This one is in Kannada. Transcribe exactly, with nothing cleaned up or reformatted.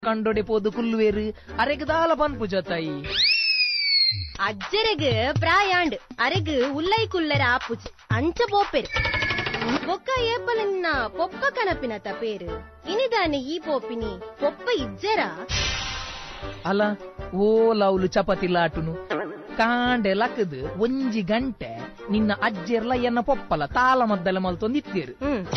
ಕಂಡೊಡೆ ಪೋದು ಕುಲ್ಲುವೇರು ಅರೆಗದಾಲ ಪನ್ಪು ಜೊತಾಯಿ ಅಜ್ಜರೆಗ್ ಪ್ರಾಯಾಂಡ್ ಅರೆಗ್ ಉಲ್ಲೈ ಕುಲ್ಲರ ಆಪುಜಿ ಅಂಚ ಬೋಪೆರು ಬೊಕ್ಕ ಏಪಲಿನ ಪೊಪ್ಪ ಕನಪಿನತ ಪೇರು ಇನಿದಾನೆ ಈ ಪೋಪಿನಿ ಪೊಪ್ಪ ಇಜ್ಜರ ಅಲ ಓ ಲವ್ಲು ಚಪಾತಿ ಲಾಟುನು ಕಾಂಡೆ ಲಕದ್ ಒಂಜಿ ಗಂಟೆ ನಿನ್ನ ಅಜ್ಜೆರ್ಲ ಎನ್ನ ಪೊಪ್ಪಲ ತಾಳ ಮದ್ದಲೆ ಮಲ್ತೊಂದಿತ್ತೇರು.